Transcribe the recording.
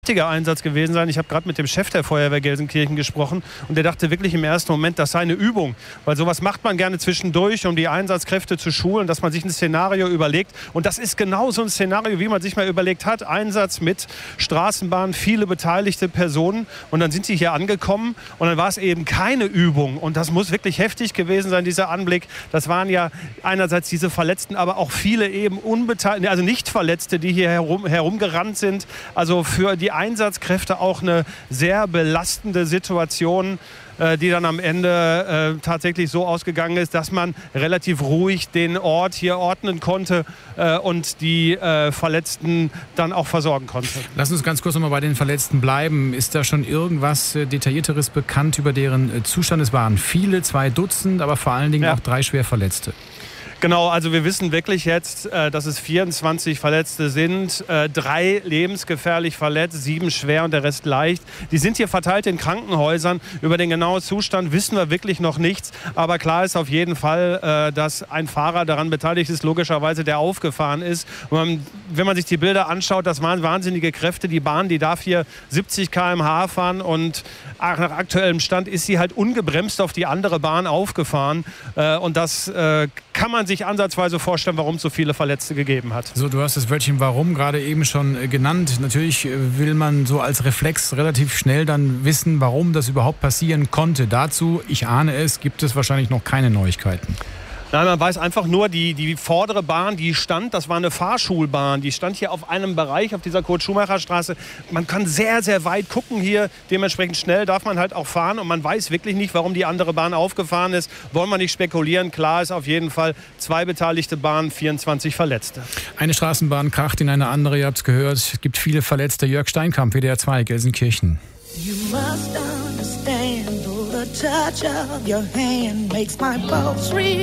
Einsatz gewesen sein. Ich habe gerade mit dem Chef der Feuerwehr Gelsenkirchen gesprochen und der dachte wirklich im ersten Moment, das sei eine Übung, weil sowas macht man gerne zwischendurch, um die Einsatzkräfte zu schulen, dass man sich ein Szenario überlegt, und das ist genau so ein Szenario, wie man sich mal überlegt hat. Einsatz mit Straßenbahn, viele beteiligte Personen, und dann sind sie hier angekommen und dann war es eben keine Übung, und das muss wirklich heftig gewesen sein, dieser Anblick. Das waren ja einerseits diese Verletzten, aber auch viele eben unbeteiligte, also nicht Verletzte, die hier herumgerannt sind. Also für die Einsatzkräfte auch eine sehr belastende Situation, die dann am Ende tatsächlich so ausgegangen ist, dass man relativ ruhig den Ort hier ordnen konnte und die Verletzten dann auch versorgen konnte. Lass uns ganz kurz noch mal bei den Verletzten bleiben. Ist da schon irgendwas Detaillierteres bekannt über deren Zustand? Es waren viele, 2 Dutzend, aber vor allen Dingen auch 3 schwer Verletzte. Genau, also wir wissen wirklich jetzt, dass es 24 Verletzte sind, 3 lebensgefährlich verletzt, 7 schwer und der Rest leicht. Die sind hier verteilt in Krankenhäusern. Über den genauen Zustand wissen wir wirklich noch nichts. Aber klar ist auf jeden Fall, dass ein Fahrer daran beteiligt ist, logischerweise, der aufgefahren ist. Und wenn man sich die Bilder anschaut, das waren wahnsinnige Kräfte. Die Bahn, die darf hier 70 km/h fahren, und nach aktuellem Stand ist sie halt ungebremst auf die andere Bahn aufgefahren. Und das kann man sich ansatzweise vorstellen, warum es so viele Verletzte gegeben hat. So, du hast das Wörtchen warum gerade eben schon genannt. Natürlich will man so als Reflex relativ schnell dann wissen, warum das überhaupt passieren konnte. Dazu, ich ahne es, gibt es wahrscheinlich noch keine Neuigkeiten. Nein, man weiß einfach nur, die vordere Bahn, die stand, das war eine Fahrschulbahn, die stand hier auf einem Bereich, auf dieser Kurt-Schumacher-Straße. Man kann sehr, sehr weit gucken hier, dementsprechend schnell darf man halt auch fahren, und man weiß wirklich nicht, warum die andere Bahn aufgefahren ist. Wollen wir nicht spekulieren, klar ist auf jeden Fall 2 beteiligte Bahnen, 24 Verletzte. Eine Straßenbahn kracht in eine andere, ihr habt es gehört, es gibt viele Verletzte. Jörg Steinkamp, WDR 2, Gelsenkirchen. You must understand, the touch of your hand makes my pulse real.